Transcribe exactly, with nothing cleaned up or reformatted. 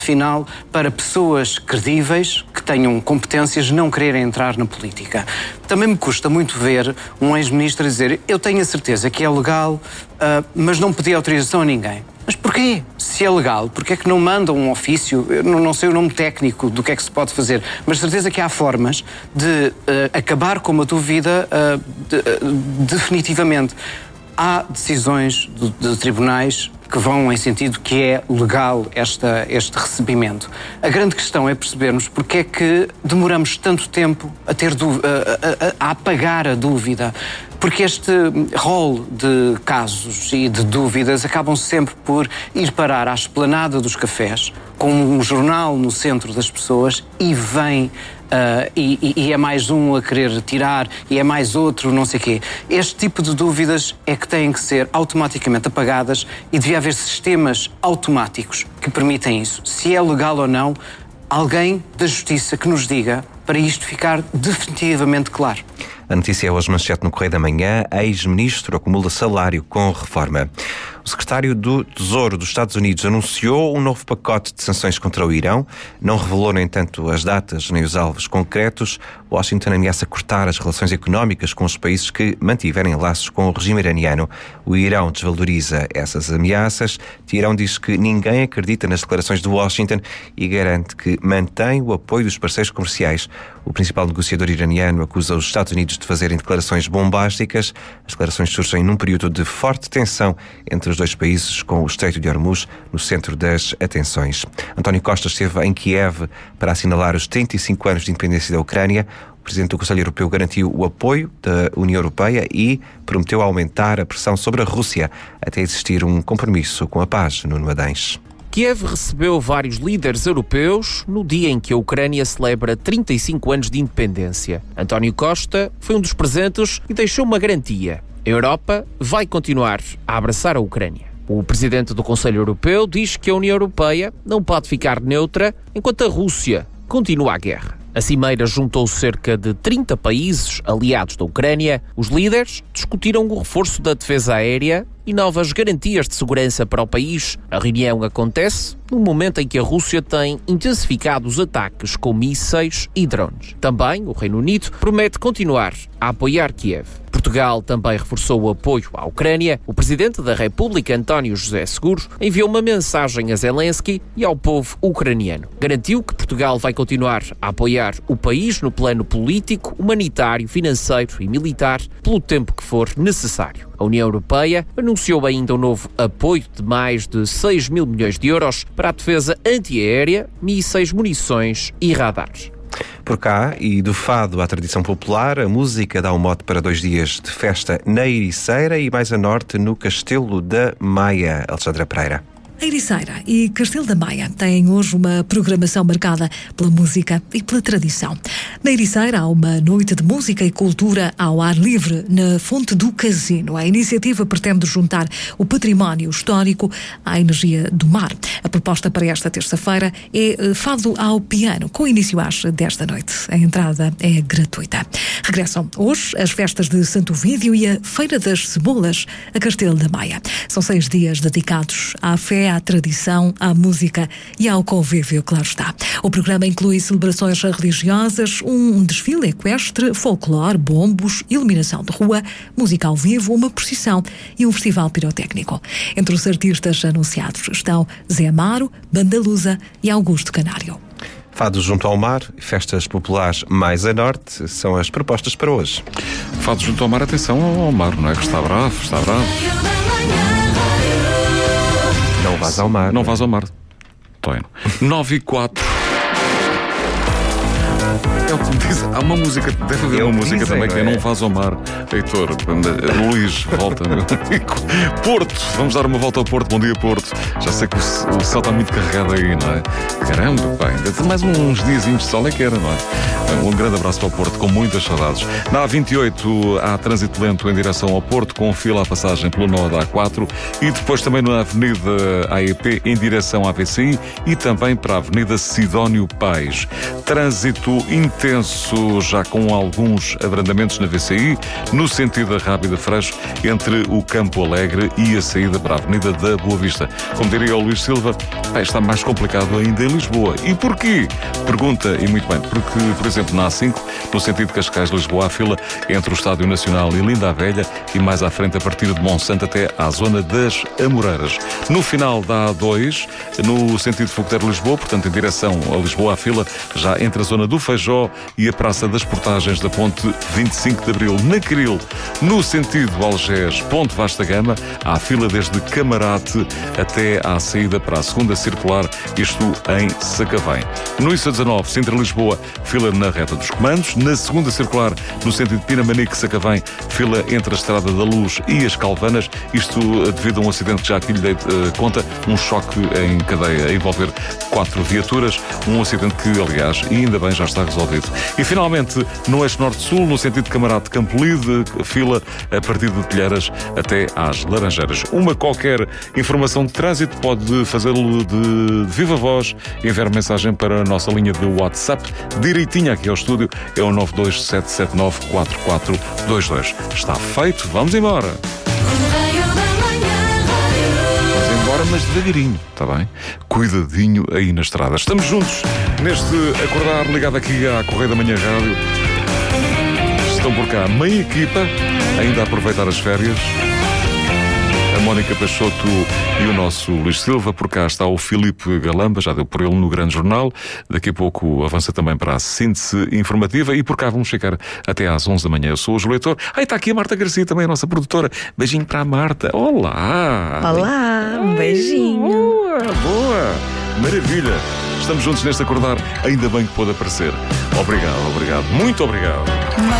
final para pessoas credíveis que tenham competências não quererem entrar na política. Também me custa muito ver um ex-ministro dizer eu tenho a certeza que é legal, uh, mas não pedi autorização a ninguém. Mas porquê? Se é legal, porquê é que não mandam um ofício? Eu não, não sei o nome técnico do que é que se pode fazer, mas certeza que há formas de uh, acabar com uma dúvida uh, de, uh, definitivamente. Há decisões de, de tribunais que vão em sentido que é legal esta, este recebimento. A grande questão é percebermos porque é que demoramos tanto tempo a, ter a, a, a apagar a dúvida. Porque este rol de casos e de dúvidas acabam sempre por ir parar à esplanada dos cafés, com um jornal no centro das pessoas e vem... Uh, e, e é mais um a querer tirar e é mais outro, não sei o quê. Este tipo de dúvidas é que têm que ser automaticamente apagadas e devia haver sistemas automáticos que permitem isso. Se é legal ou não, alguém da Justiça que nos diga para isto ficar definitivamente claro. A notícia é hoje manchete no Correio da Manhã. Ex-ministro acumula salário com reforma. O secretário do Tesouro dos Estados Unidos anunciou um novo pacote de sanções contra o Irão. Não revelou, no entanto, as datas nem os alvos concretos. Washington ameaça cortar as relações económicas com os países que mantiverem laços com o regime iraniano. O Irão desvaloriza essas ameaças. Teherão diz que ninguém acredita nas declarações de Washington e garante que mantém o apoio dos parceiros comerciais. O principal negociador iraniano acusa os Estados Unidos de fazerem declarações bombásticas. As declarações surgem num período de forte tensão entre os dois países, com o Estreito de Hormuz no centro das atenções. António Costa esteve em Kiev para assinalar os trinta e cinco anos de independência da Ucrânia. O Presidente do Conselho Europeu garantiu o apoio da União Europeia e prometeu aumentar a pressão sobre a Rússia até existir um compromisso com a paz. Nuno Adães. Kiev recebeu vários líderes europeus no dia em que a Ucrânia celebra trinta e cinco anos de independência. António Costa foi um dos presentes e deixou uma garantia. A Europa vai continuar a abraçar a Ucrânia. O presidente do Conselho Europeu diz que a União Europeia não pode ficar neutra enquanto a Rússia continua a guerra. A cimeira juntou cerca de trinta países aliados da Ucrânia. Os líderes discutiram o reforço da defesa aérea e novas garantias de segurança para o país. A reunião acontece no momento em que a Rússia tem intensificado os ataques com mísseis e drones. Também o Reino Unido promete continuar a apoiar Kiev. Portugal também reforçou o apoio à Ucrânia. O Presidente da República, António José Seguro, enviou uma mensagem a Zelensky e ao povo ucraniano. Garantiu que Portugal vai continuar a apoiar o país no plano político, humanitário, financeiro e militar pelo tempo que for necessário. A União Europeia anunciou ainda um novo apoio de mais de seis mil milhões de euros para a defesa antiaérea, mísseis, munições e radares. Por cá, e do fado à tradição popular, a música dá um mote para dois dias de festa na Ericeira e mais a norte no Castelo da Maia. Alexandra Pereira. A Ericeira e Castelo da Maia têm hoje uma programação marcada pela música e pela tradição. Na Ericeira há uma noite de música e cultura ao ar livre na Fonte do Casino. A iniciativa pretende juntar o património histórico à energia do mar. A proposta para esta terça-feira é fado ao piano, com início às dez da noite. A entrada é gratuita. Regressam hoje as festas de Santo Ovídio e a Feira das Cebolas a Castelo da Maia. São seis dias dedicados à fé, à tradição, à música e ao convívio, claro está. O programa inclui celebrações religiosas, um desfile equestre, folclore, bombos, iluminação de rua, música ao vivo, uma procissão e um festival pirotécnico. Entre os artistas anunciados estão Zé Amaro, Banda Lusa e Augusto Canário. Fado junto ao mar, festas populares mais a norte, são as propostas para hoje. Fado junto ao mar, atenção ao mar, não é? Que está bravo, está bravo. Não vás ao mar. Não vás ao mar. Toino. nove e quatro. É o que me diz. Há uma música, deve haver Eu uma música dizem, também que é não é? Não vás ao mar. Heitor, Luís, volta, meu amigo. Porto, vamos dar uma volta ao Porto. Bom dia, Porto. Já sei que o, o céu está muito carregado aí, não é? Caramba, pá, ainda tem mais uns diazinhos de sol é que era, não é? Um grande abraço para o Porto, com muitas saudades. Na A vinte e oito há trânsito lento em direção ao Porto, com fila à passagem pelo nó da A quatro e depois também na Avenida A E P em direção à A V C I e também para a Avenida Sidónio Pais. Trânsito intenso tenso, já com alguns abrandamentos na V C I, no sentido da Rábida Freixo, entre o Campo Alegre e a saída para a Avenida da Boa Vista. Como diria o Luís Silva, bem, está mais complicado ainda em Lisboa. E porquê? Pergunta, e muito bem, porque, por exemplo, na A cinco, no sentido de Cascais-Lisboa, a fila entre o Estádio Nacional e Linda a Velha e mais à frente a partir de Monsanto até à zona das Amoreiras. No final da A dois, no sentido de Fogoteiro-Lisboa, portanto em direção a Lisboa, a fila já entre a zona do Feijó e a Praça das Portagens da Ponte vinte e cinco de Abril. Na Cril, no sentido Algés-Ponte Vasta Gama, há fila desde Camarate até à saída para a segunda circular, isto em Sacavém. No I C A dezanove, Sintra-Lisboa, fila na reta dos comandos. Na segunda circular, no sentido de Pinamanique-Sacavém, fila entre a Estrada da Luz e as Calvanas, isto devido a um acidente que já aqui lhe dei uh, conta, um choque em cadeia a envolver quatro viaturas, um acidente que, aliás, e ainda bem, já está resolvido. E, finalmente, no eixo norte-sul, no sentido de Camarate de Campolide, fila a partir de Telheiras até às Laranjeiras. Uma qualquer informação de trânsito pode fazê-lo de viva voz, enviar mensagem para a nossa linha de WhatsApp, direitinho aqui ao estúdio, é o nove dois sete sete nove quatro quatro dois dois. Está feito, vamos embora! Vamos embora, mas devagarinho, está bem? Cuidadinho aí na estrada. Estamos juntos neste acordar ligado aqui à Correio da Manhã Rádio. Estão por cá meia equipa, ainda a aproveitar as férias. A Mónica Peixoto e o nosso Luís Silva. Por cá está o Filipe Galamba, já deu por ele no Grande Jornal. Daqui a pouco avança também para a síntese informativa. E por cá vamos chegar até às onze da manhã. Eu sou o João Leitor. Ah, está aqui a Marta Garcia, também a nossa produtora. Beijinho para a Marta. Olá! Olá, um beijinho. Boa, boa. Maravilha. Estamos juntos neste acordar. Ainda bem que pôde aparecer. Obrigado, obrigado. Muito obrigado.